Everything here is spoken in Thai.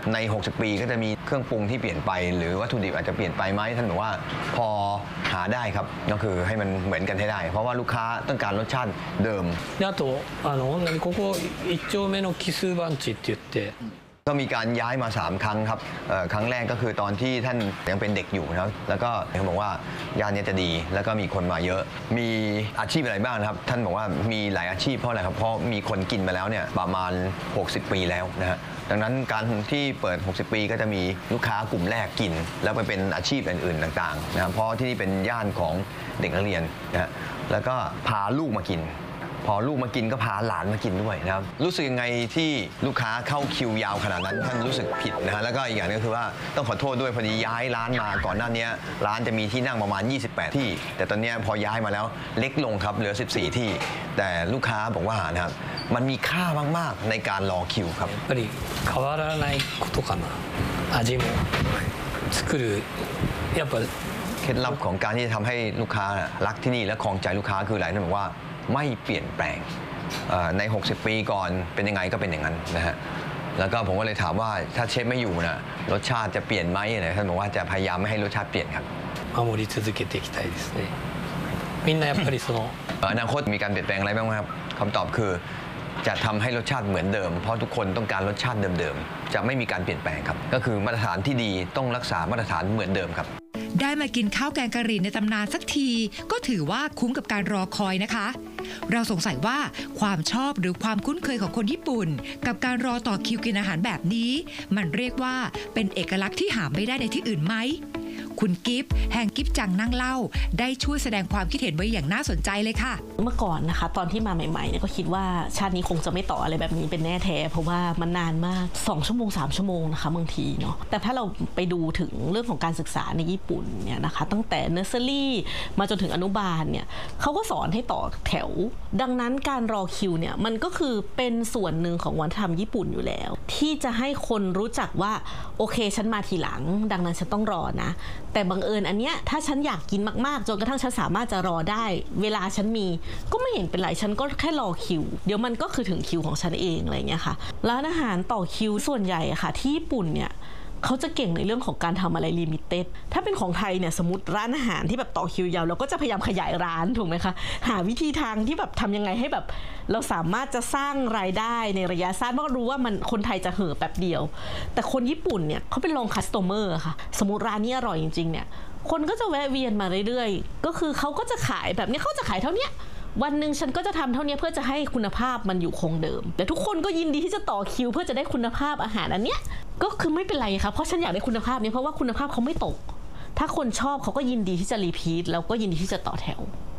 ใน 60 ปีก็จะมีเครื่องปรุงที่เปลี่ยนไปหรือวัตถุดิบอาจจะเปลี่ยนไปไหมท่านบอกว่าพอหาได้ครับก็คือให้มันเหมือนกันให้ได้เพราะว่าลูกค้าต้องการรสชาติเดิมであとここ1丁目の奇数番地って言ってก็มีการย้ายมา3ครั้งครับครั้งแรกก็คือตอนที่ท่านยังเป็นเด็กอยู่นะครับแล้วก็เขาบอกว่าย่านนี้จะดีแล้วก็มีคนมาเยอะมีอาชีพอะไรบ้างนะครับท่านบอกว่ามีหลายอาชีพเพราะอะไรครับเพราะมีคนกินมาแล้วเนี่ยประมาณ60 ปีแล้วนะฮะดังนั้นการที่เปิด60 ปีก็จะมีลูกค้ากลุ่มแรกกินแล้วไปเป็นอาชีพอื่นๆต่างๆนะครับเพราะที่นี่เป็นย่านของเด็กนักเรียนนะฮะแล้วก็พาลูกมากินพอลูกมากินก็พาหลานมากินด้วยนะครับรู้สึกยังไงที่ลูกค้าเข้าคิวยาวขนาดนั้นท่านรู้สึกผิดนะฮะแล้วก็อีกอย่างนึงก็คือว่าต้องขอโทษด้วยพอดีย้ายร้านมาก่อนหน้านี้ร้านจะมีที่นั่งประมาณ28 ที่แต่ตอนนี้พอย้ายมาแล้วเล็กลงครับเหลือ14 ที่แต่ลูกค้าบอกว่านะครับมันมีค่ามากๆในการรอคิวครับやっぱり変わらないことかな味も作るやっぱเคล็ดลับของการที่จะทำให้ลูกค้ารักที่นี่และครองใจลูกค้าคืออะไรนั่นบอกว่าไม่เปลี่ยนแปลงใน60 ปีก่อนเป็นยังไงก็เป็นอย่างนั้นนะฮะแล้วก็ผมก็เลยถามว่าถ้าเชฟไม่อยู่นะรสชาติจะเปลี่ยนไหมเนี่ยท่านบอกว่าจะพยายามไม่ให้รสชาติเปลี่ยนครับ守り続けていきたいですねみんなやっぱりอนาคตมีการเปลี่ยนแปลงอะไรบ้างไหมครับคำตอบคือจะทำให้รสชาติเหมือนเดิมเพราะทุกคนต้องการรสชาติเดิมๆจะไม่มีการเปลี่ยนแปลงครับก็คือมาตรฐานที่ดีต้องรักษามาตรฐานเหมือนเดิมครับได้มากินข้าวแกงกะหรี่ในตำนานสักทีก็ถือว่าคุ้มกับการรอคอยนะคะ เราสงสัยว่าความชอบหรือความคุ้นเคยของคนญี่ปุ่นกับการรอต่อคิวกินอาหารแบบนี้มันเรียกว่าเป็นเอกลักษณ์ที่หาไม่ได้ในที่อื่นไหมคุณกิฟต์แห่งกิฟต์จังนั่งเล่าได้ช่วยแสดงความคิดเห็นไว้อย่างน่าสนใจเลยค่ะเมื่อก่อนนะคะตอนที่มาใหม่ๆเนี่ยก็คิดว่าชาตินี้คงจะไม่ต่ออะไรแบบนี้เป็นแน่แท้เพราะว่ามันนานมาก2 ชั่วโมง3 ชั่วโมงนะคะบางทีเนาะแต่ถ้าเราไปดูถึงเรื่องของการศึกษาในญี่ปุ่นเนี่ยนะคะตั้งแต่เนอร์เซอรี่มาจนถึงอนุบาลเนี่ยเขาก็สอนให้ต่อแถวดังนั้นการรอคิวเนี่ยมันก็คือเป็นส่วนหนึ่งของวัฒนธรรมญี่ปุ่นอยู่แล้วที่จะให้คนรู้จักว่าโอเคฉันมาทีหลังดังนั้นฉันต้องรอนะแต่บังเอิญอันเนี้ยถ้าฉันอยากกินมากๆจนกระทั่งฉันสามารถจะรอได้เวลาฉันมีก็ไม่เห็นเป็นไรฉันก็แค่รอคิวเดี๋ยวมันก็คือถึงคิวของฉันเองอะไรเงี้ยค่ะร้านอาหารต่อคิวส่วนใหญ่อะค่ะที่ญี่ปุ่นเนี่ยเขาจะเก่งในเรื่องของการทำอะไรลิมิเต็ดถ้าเป็นของไทยเนี่ยสมมติร้านอาหารที่แบบต่อคิวยาวเราก็จะพยายามขยายร้านถูกไหมคะหาวิธีทางที่แบบทำยังไงให้แบบเราสามารถจะสร้างรายได้ในระยะสั้นเพราะรู้ว่ามันคนไทยจะเห่อแป๊บเดียวแต่คนญี่ปุ่นเนี่ยเขาเป็นลองคัสโตเมอร์ค่ะสมมติร้านนี้อร่อยจริงๆเนี่ยคนก็จะแวะเวียนมาเรื่อยๆก็คือเขาก็จะขายแบบนี้เขาจะขายเท่านี้วันหนึ่งฉันก็จะทำเท่านี้เพื่อจะให้คุณภาพมันอยู่คงเดิมแต่ทุกคนก็ยินดีที่จะต่อคิวเพื่อจะได้คุณภาพอาหารอันเนี้ยก็คือไม่เป็นไรค่ะเพราะฉันอยากได้คุณภาพนี้เพราะว่าคุณภาพเขาไม่ตกถ้าคนชอบเขาก็ยินดีที่จะรีพีทแล้วก็ยินดีที่จะต่อแถว